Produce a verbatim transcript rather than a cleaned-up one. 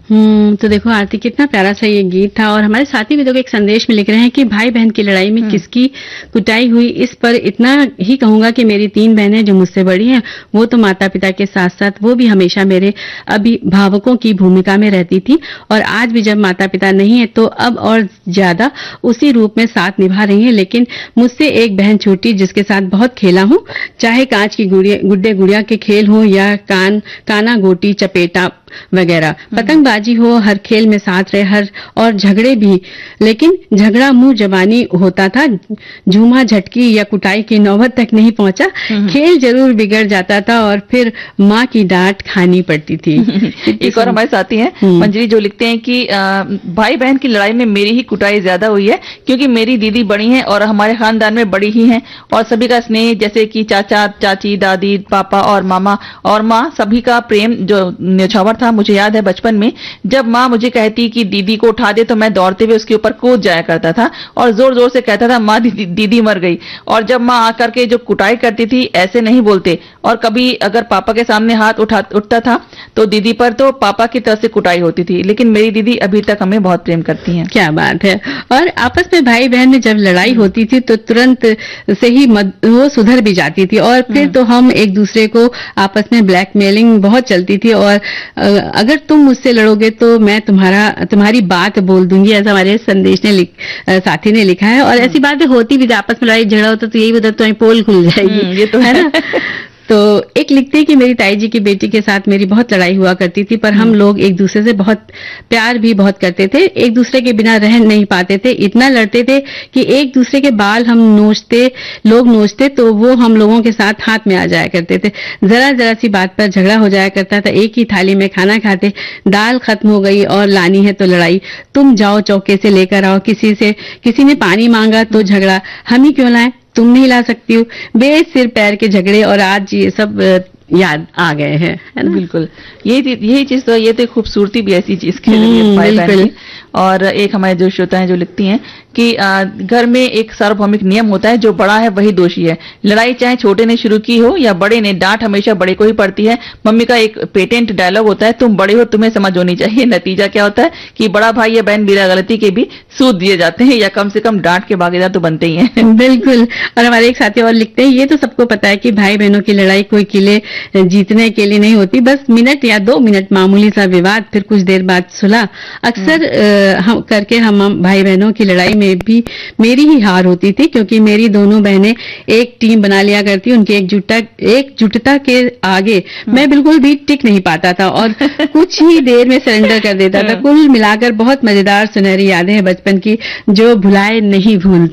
हम्म तो देखो आरती, कितना प्यारा सा ये गीत था। और हमारे साथी भी देखो एक संदेश में लिख रहे हैं कि भाई बहन की लड़ाई में किसकी कुटाई हुई। इस पर इतना ही कहूंगा कि मेरी तीन बहनें जो मुझसे बड़ी हैं, वो तो माता पिता के साथ साथ वो भी हमेशा मेरे अभिभावकों की भूमिका में रहती थी, और आज भी जब माता पिता नहीं है तो अब और ज्यादा उसी रूप में साथ निभा रही हैं। लेकिन मुझसे एक बहन छोटी, जिसके साथ बहुत खेला हूं, चाहे कांच की गुड़िया गुड्डे गुड़िया के खेल हो या कान काना गोटी चपेटा वगैरह, पतंगबाजी हो, हर खेल में साथ रहे, हर और झगड़े भी। लेकिन झगड़ा मुंह जबानी होता था, झूमा झटकी या कुटाई की नौबत तक नहीं पहुंचा। खेल जरूर बिगड़ जाता था और फिर माँ की डांट खानी पड़ती थी। एक और हमारे साथी हैं मंजरी, जो लिखते हैं कि आ, भाई बहन की लड़ाई में मेरी ही कुटाई ज्यादा हुई है, क्योंकि मेरी दीदी बड़ी हैं और हमारे खानदान में बड़ी ही हैं, और सभी का स्नेह, जैसे कि चाचा चाची दादी पापा और मामा और माँ, सभी का प्रेम जो न्यौछावर था। मुझे याद है बचपन में जब माँ मुझे कहती कि दीदी को उठा दे, तो मैं दौड़ते हुए उसके ऊपर कूद जाया करता था और जोर जोर से कहता था, माँ दीदी, दीदी मर गई। और जब माँ आकर के जो कुटाई करती थी, ऐसे नहीं बोलते, और कभी अगर पापा के सामने हाथ उठा उठता था तो दीदी पर तो पापा की तरफ से कुटाई होती थी। लेकिन मेरी दीदी अभी तक हमें बहुत प्रेम करती हैं। क्या बात है। और आपस में भाई बहन में जब लड़ाई होती थी तो तुरंत से ही मद, वो सुधर भी जाती थी, और फिर तो हम एक दूसरे को आपस में ब्लैकमेलिंग बहुत चलती थी। और अगर तुम मुझसे लड़ोगे तो मैं तुम्हारा तुम्हारी बात बोल दूंगी, ऐसा हमारे संदेश ने लिख, साथी ने लिखा है। और ऐसी बातें होती भी, आपस में लड़ाई झगड़ा होता तो यही होता, तुम्हारी पोल खुल जाएगी, ये तो है ना। तो एक लिखते हैं कि मेरी ताई जी की बेटी के साथ मेरी बहुत लड़ाई हुआ करती थी, पर हम लोग एक दूसरे से बहुत प्यार भी बहुत करते थे, एक दूसरे के बिना रह नहीं पाते थे। इतना लड़ते थे कि एक दूसरे के बाल हम नोचते, लोग नोचते तो वो हम लोगों के साथ हाथ में आ जाया करते थे। जरा जरा सी बात पर झगड़ा हो जाया करता था। एक ही थाली में खाना खाते, दाल खत्म हो गई और लानी है तो लड़ाई, तुम जाओ चौके से लेकर आओ। किसी से किसी ने पानी मांगा तो झगड़ा, हम ही क्यों लाएं, तुम नहीं ला सकती हो। बेसिर पैर के झगड़े, और आज ये सब याद आ गए हैं, है ना। बिल्कुल, यही यही चीज तो, ये तो खूबसूरती भी ऐसी चीज के लिए भाई बहन की। और एक हमारे जो श्रोता हैं जो लिखती हैं कि घर में एक सार्वभौमिक नियम होता है, जो बड़ा है वही दोषी है। लड़ाई चाहे छोटे ने शुरू की हो या बड़े ने, डांट हमेशा बड़े को ही पड़ती है। मम्मी का एक पेटेंट डायलॉग होता है, तुम बड़े हो तुम्हें समझ होनी चाहिए। नतीजा क्या होता है कि बड़ा भाई या बहन बिना गलती के भी सूद दिए जाते हैं, या कम से कम डांट के भागीदार तो बनते ही हैं। बिल्कुल। और हमारे एक साथी और लिखते हैं, ये तो सबको पता है कि भाई बहनों की लड़ाई कोई किले जीतने के लिए नहीं होती, बस मिनट या दो मिनट मामूली सा विवाद, फिर कुछ देर बाद सुलह। अक्सर हम करके हम भाई बहनों की लड़ाई में भी मेरी ही हार होती थी, क्योंकि मेरी दोनों बहनें एक टीम बना लिया करती, उनकी एकजुटता एकजुटता के आगे मैं बिल्कुल भी टिक नहीं पाता था और कुछ ही देर में सरेंडर कर देता था। कुल मिलाकर बहुत मजेदार सुनहरी यादें हैं बचपन की, जो भुलाए नहीं भूलते।